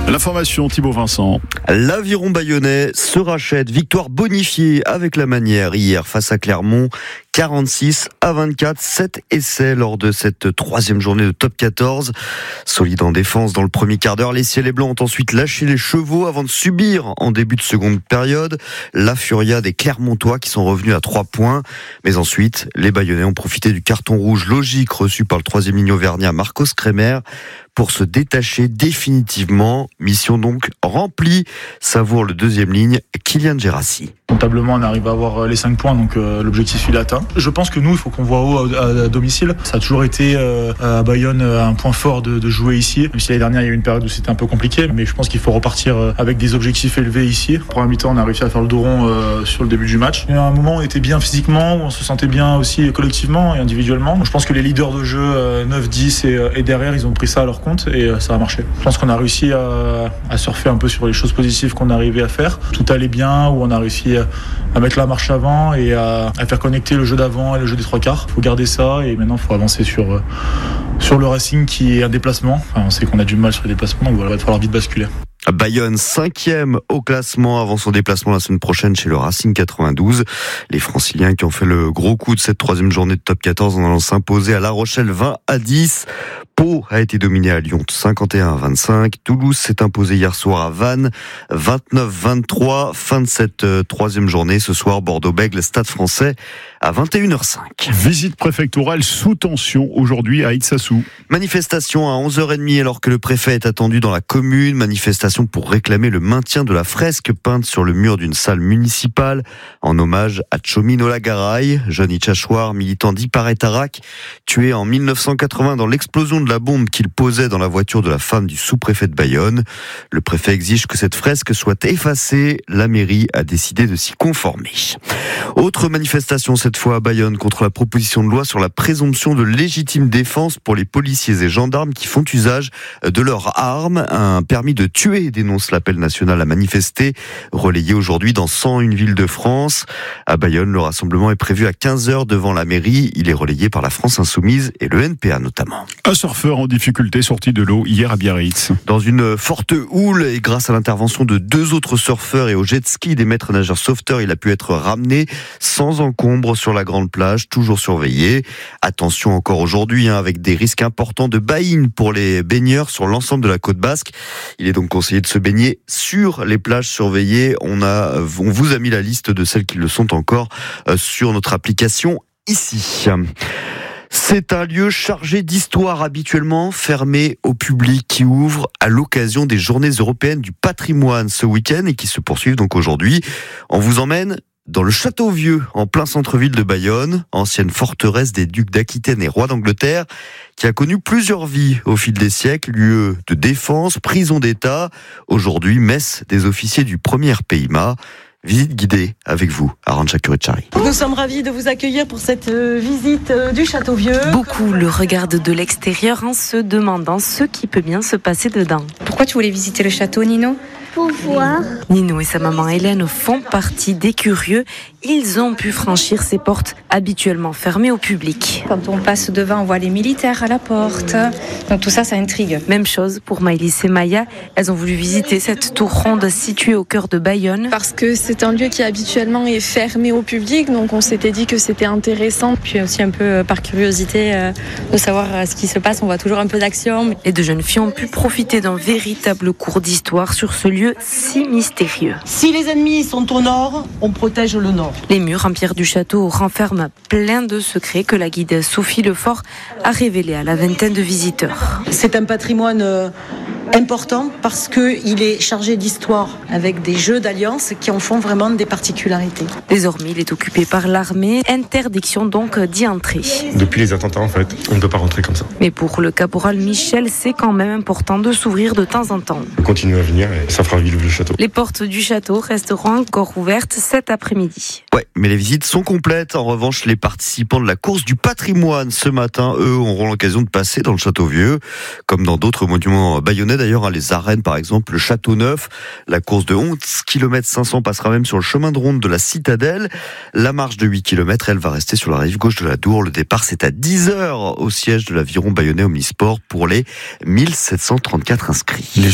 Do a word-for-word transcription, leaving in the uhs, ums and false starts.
L'information, Thibaut Vincent. L'Aviron bayonnais se rachète. Victoire bonifiée avec la manière hier face à Clermont. quarante-six à vingt-quatre, sept essais lors de cette troisième journée de top quatorze. Solide en défense dans le premier quart d'heure, les ciels et blancs ont ensuite lâché les chevaux avant de subir en début de seconde période la furia des Clermontois qui sont revenus à trois points. Mais ensuite, les Bayonnais ont profité du carton rouge logique reçu par le troisième ligne auvergnat Marcos Kremer pour se détacher définitivement. Mission donc remplie. Savoure le deuxième ligne, Kylian Gerassi. Comptablement, on arrive à avoir les cinq points, donc euh, l'objectif il est atteint. Je pense que nous, il faut qu'on voit haut à, à, à domicile. Ça a toujours été euh, à Bayonne un point fort de, de jouer ici. Même si l'année dernière, il y a eu une période où c'était un peu compliqué, mais je pense qu'il faut repartir avec des objectifs élevés ici. Pour un mi-temps, on a réussi à faire le dos rond euh, sur le début du match. Il y a un moment où on était bien physiquement, où on se sentait bien aussi collectivement et individuellement. Je pense que les leaders de jeu euh, neuf, dix et, et derrière, ils ont pris ça à leur compte et euh, ça a marché. Je pense qu'on a réussi à, à surfer un peu sur les choses positives qu'on arrivait à faire. Tout allait bien, où on a réussi à, à mettre la marche avant et à, à faire connecter le jeu d'avant et le jeu des trois quarts. Il faut garder ça et maintenant il faut avancer sur, sur le Racing qui est un déplacement. Enfin, on sait qu'on a du mal sur les déplacements, donc voilà, il va falloir vite basculer. Bayonne, cinquième au classement avant son déplacement la semaine prochaine chez le Racing quatre-vingt-douze. Les Franciliens qui ont fait le gros coup de cette troisième journée de top quatorze en allant s'imposer à La Rochelle vingt à dix. Pau a été dominé à Lyon cinquante et un à vingt-cinq. Toulouse s'est imposé hier soir à Vannes vingt-neuf à vingt-trois. Fin de cette euh, troisième journée. Ce soir, Bordeaux-Bègles, Stade Français à vingt et une heures cinq. Visite préfectorale sous tension aujourd'hui à Itsasou. Manifestation à onze heures trente alors que le préfet est attendu dans la commune. Manifestation pour réclamer le maintien de la fresque peinte sur le mur d'une salle municipale en hommage à Tchomino Lagaray, jeune Itchachouar, militant d'Iparetarak, tué en mille neuf cent quatre-vingts dans l'explosion de la bombe qu'il posait dans la voiture de la femme du sous-préfet de Bayonne. Le préfet exige que cette fresque soit effacée. La mairie a décidé de s'y conformer. Autre manifestation cette fois à Bayonne contre la proposition de loi sur la présomption de légitime défense pour les policiers et gendarmes qui font usage de leurs armes. Un permis de tuer, dénonce l'appel national à manifester, relayé aujourd'hui dans cent une villes de France. À Bayonne, le rassemblement est prévu à quinze heures devant la mairie. Il est relayé par la France Insoumise et le N P A notamment. Un surfeur en difficulté sorti de l'eau hier à Biarritz. Dans une forte houle et grâce à l'intervention de deux autres surfeurs et au jet ski des maîtres nageurs sauveteurs, il a pu être ramené sans encombre sur la grande plage, toujours surveillé. Attention encore aujourd'hui, hein, avec des risques importants de baïne pour les baigneurs sur l'ensemble de la côte basque. Il est donc conseillé de se baigner sur les plages surveillées. On a, on vous a mis la liste de celles qui le sont encore sur notre application ici. C'est un lieu chargé d'histoire habituellement fermé au public qui ouvre à l'occasion des Journées européennes du patrimoine ce week-end et qui se poursuivent donc aujourd'hui. On vous emmène dans le Château Vieux, en plein centre-ville de Bayonne, ancienne forteresse des ducs d'Aquitaine et rois d'Angleterre, qui a connu plusieurs vies au fil des siècles, lieu de défense, prison d'État, aujourd'hui messe des officiers du premier R P I M A. Visite guidée avec vous, Arantxa Kurechari. Nous sommes ravis de vous accueillir pour cette visite du Château Vieux. Beaucoup le regardent de l'extérieur en se demandant ce qui peut bien se passer dedans. Pourquoi tu voulais visiter le château, Nino ? Pour voir. Nino et sa maman Hélène font partie des curieux. Ils ont pu franchir ces portes habituellement fermées au public. Quand on passe devant, on voit les militaires à la porte. Donc tout ça, ça intrigue. Même chose pour Maëlys et Maya. Elles ont voulu visiter cette tour ronde située au cœur de Bayonne. Parce que c'est un lieu qui habituellement est fermé au public, donc on s'était dit que c'était intéressant. Puis aussi un peu par curiosité euh, de savoir ce qui se passe. On voit toujours un peu d'action. Les deux jeunes filles ont pu profiter d'un véritable cours d'histoire sur ce lieu si mystérieux. Si les ennemis sont au nord, on protège le nord. Les murs en pierre du château renferment plein de secrets que la guide Sophie Lefort a révélés à la vingtaine de visiteurs. C'est un patrimoine euh, important parce qu'il est chargé d'histoire avec des jeux d'alliance qui en font vraiment des particularités. Désormais, il est occupé par l'armée. Interdiction donc d'y entrer. Depuis les attentats, en fait, on ne peut pas rentrer comme ça. Mais pour le caporal Michel, c'est quand même important de s'ouvrir de temps en temps. Continuez à venir et ça fera vivre le château. Les portes du château resteront encore ouvertes cet après-midi. Ouais, mais les visites sont complètes. En revanche, les participants de la course du patrimoine ce matin, eux, auront l'occasion de passer dans le Château Vieux, comme dans d'autres monuments bayonnais d'ailleurs, les arènes par exemple, le Château Neuf. La course de onze kilomètres cinq cents passera même sur le chemin de ronde de la Citadelle. La marche de huit kilomètres, elle va rester sur la rive gauche de la Dour. Le départ, c'est à dix heures au siège de l'Aviron Bayonnais Omnisport pour les mille sept cent trente-quatre inscrits. Les